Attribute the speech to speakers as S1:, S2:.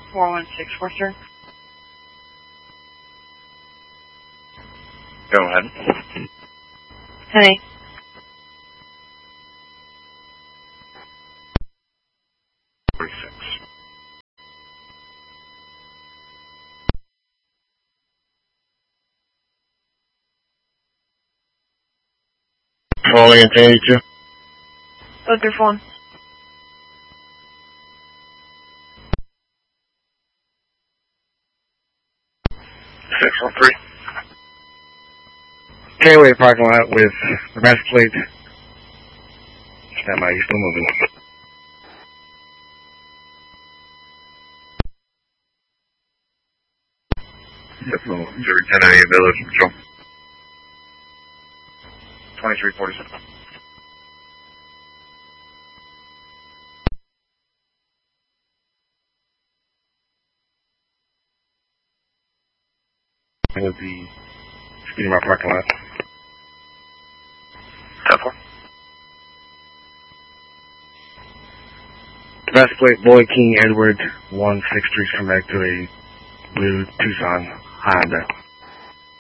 S1: 4164, sir.
S2: Go ahead.
S1: Hey.
S2: Calling in 1082.
S1: Look your phone.
S2: Gateway parking lot with reverse plate. Stand by, you're still moving. Yes, no. 1098 Village, Control. 2347. With the speeding my parking lot. 10-4. Reverse plate, Boy King Edward 163 come back to a blue Tucson Honda.